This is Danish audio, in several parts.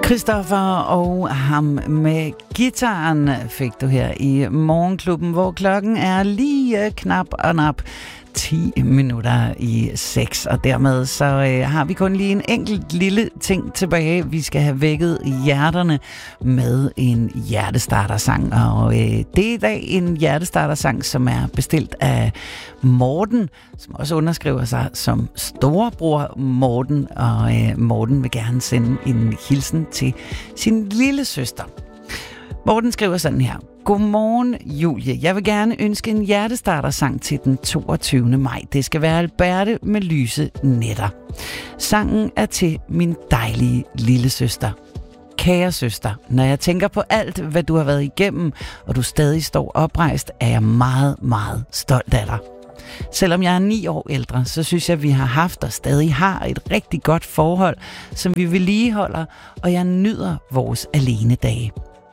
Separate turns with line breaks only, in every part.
Christoffer og ham med gitaren fik du her i Morgenklubben, hvor klokken er lige knap og nap 10 minutter i 6, og dermed så har vi kun lige en enkelt lille ting tilbage. Vi skal have vækket hjerterne med en hjertestartersang, og det er i dag en hjertestartersang, som er bestilt af Morten, som også underskriver sig som storebror Morten, og Morten vil gerne sende en hilsen til sin lille søster. Morten skriver sådan her: Godmorgen, Julie. Jeg vil gerne ønske en hjertestartersang til den 22. maj. Det skal være Alberte med lyse nætter. Sangen er til min dejlige lille søster. Kære søster, når jeg tænker på alt, hvad du har været igennem, og du stadig står oprejst, er jeg meget, meget stolt af dig. Selvom jeg er 9 år ældre, så synes jeg, at vi har haft og stadig har et rigtig godt forhold, som vi vedligeholder, og jeg nyder vores alenedage.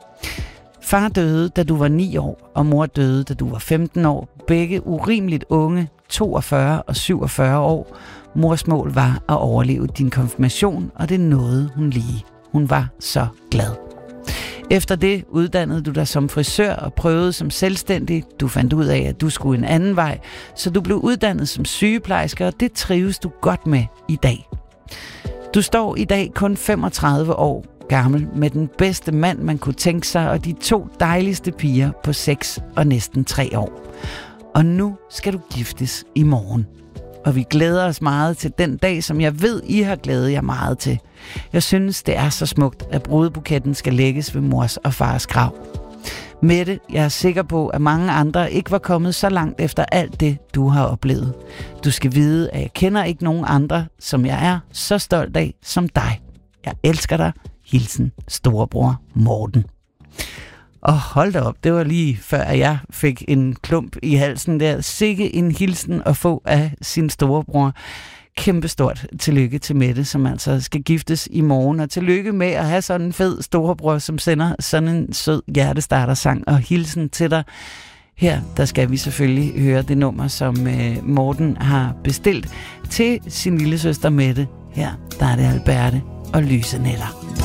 Far døde, da du var 9 år, og mor døde, da du var 15 år. Begge urimeligt unge, 42 og 47 år. Mors mål var at overleve din konfirmation, og det nåede hun lige. Hun var så glad. Efter det uddannede du dig som frisør og prøvede som selvstændig. Du fandt ud af, at du skulle en anden vej, så du blev uddannet som sygeplejerske, og det trives du godt med i dag. Du står i dag kun 35 år gammel med den bedste mand, man kunne tænke sig, og de 2 dejligste piger på 6 og næsten 3 år. Og nu skal du giftes i morgen. Og vi glæder os meget til den dag, som jeg ved, I har glædet jer meget til. Jeg synes, det er så smukt, at brudebuketten skal lægges ved mors og fars grav. Mette, jeg er sikker på, at mange andre ikke var kommet så langt efter alt det, du har oplevet. Du skal vide, at jeg kender ikke nogen andre, som jeg er så stolt af som dig. Jeg elsker dig. Hilsen, storebror Morten. Og hold da op, det var lige før, at jeg fik en klump i halsen der. Sikke en hilsen at få af sin storebror. Kæmpestort tillykke til Mette, som altså skal giftes i morgen. Og tillykke med at have sådan en fed storebror, som sender sådan en sød hjertestartersang. Og hilsen til dig. Her, der skal vi selvfølgelig høre det nummer, som Morten har bestilt til sin lille søster Mette. Her, der er det Alberte og lyse nætter.